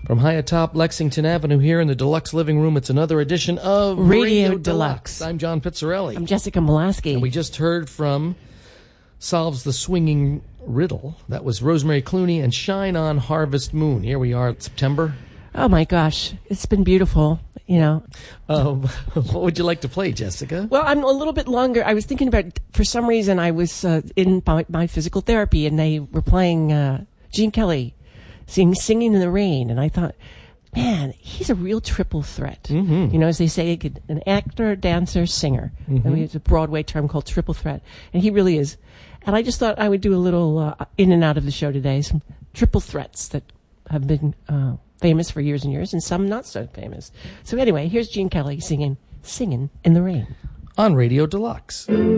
From high atop Lexington Avenue here in the Deluxe Living Room, it's another edition of Radio Deluxe. I'm John Pizzarelli. I'm Jessica Molaski. And we just heard from Solves the Swinging Riddle. That was Rosemary Clooney and Shine On Harvest Moon. Here we are in September. Oh, my gosh. It's been beautiful, you know. What would you like to play, Jessica? Well, I'm a little bit longer. I was thinking about, for some reason, I was in my physical therapy, and they were playing Gene Kelly Singing in the Rain, and I thought, man, he's a real triple threat. Mm-hmm. You know, as they say, an actor, dancer, singer. Mm-hmm. I mean, it's a Broadway term called triple threat, and he really is. And I just thought I would do a little in and out of the show today, some triple threats that have been famous for years and years, and some not so famous. So anyway, here's Gene Kelly singing in the Rain. On Radio Deluxe.